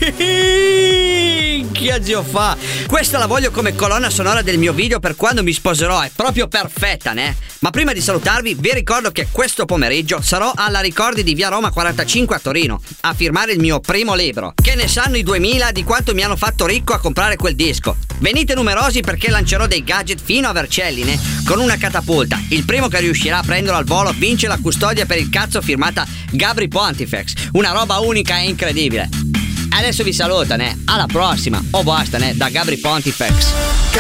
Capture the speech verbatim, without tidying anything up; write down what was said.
Minchia, zio fa. Questa la voglio come colonna sonora del mio video per quando mi sposerò. È proprio perfetta, né? Ma prima di salutarvi vi ricordo che questo pomeriggio sarò alla Ricordi di via Roma quarantacinque a Torino a firmare il mio primo libro. Che ne sanno i duemila di quanto mi hanno fatto ricco a comprare quel disco. Venite numerosi perché lancerò dei gadget fino a Vercelli, né? Con una catapulta. Il primo che riuscirà a prenderlo al volo vince la custodia per il cazzo firmata Gabri Pontifex. Una roba unica e incredibile. Adesso vi saluto, né? Alla prossima. O basta, né? Da Gabri Pontifex.